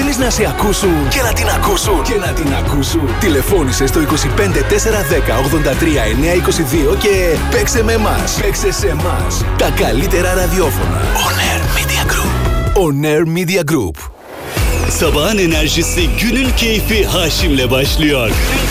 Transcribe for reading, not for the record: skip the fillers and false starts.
Θέλεις να σε ακούσουν και να την ακούσουν και να την ακούσουν? Τηλεφώνησε στο 25 410 83 922 και παίξε με εμάς. Παίξε σε εμάς. Τα καλύτερα ραδιόφωνα. On Air Media Group. On Air Media Group. Sabahın enerjisi, günün keyfi Haşim'le başlıyor.